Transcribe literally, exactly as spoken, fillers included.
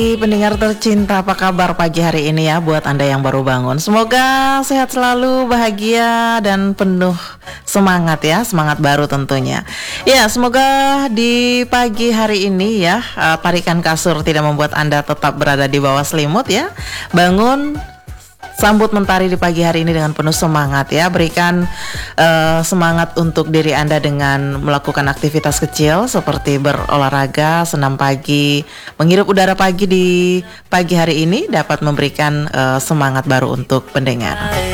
Pendengar tercinta, apa kabar pagi hari ini ya buat Anda yang baru bangun? Semoga sehat selalu, bahagia dan penuh semangat ya, semangat baru tentunya. Ya, semoga di pagi hari ini ya, uh, tarikan kasur tidak membuat Anda tetap berada di bawah selimut ya. Bangun, sambut mentari di pagi hari ini dengan penuh semangat ya. Berikan uh, semangat untuk diri Anda dengan melakukan aktivitas kecil seperti berolahraga, senam pagi. Menghirup udara pagi di pagi hari ini dapat memberikan uh, semangat baru untuk pendengar.